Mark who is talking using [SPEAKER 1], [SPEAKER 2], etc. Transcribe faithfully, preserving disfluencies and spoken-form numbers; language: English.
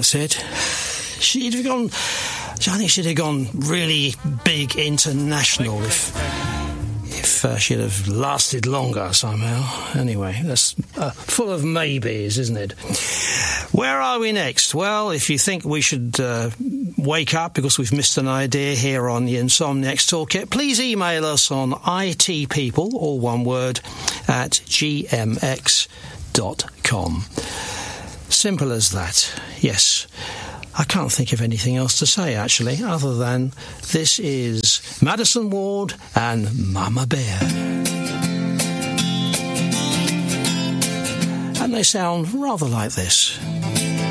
[SPEAKER 1] that's it. She'd have gone... I think she'd have gone really big international if... If uh, she'd have lasted longer somehow. Anyway, that's uh, full of maybes, isn't it? Where are we next? Well, if you think we should uh, wake up because we've missed an idea here on the Insomniacs Toolkit, please email us on itpeople, all one word, at g m x dot com. Simple as that, yes. I can't think of anything else to say, actually, other than this is Madison Ward and Mama Bear. And they sound rather like this.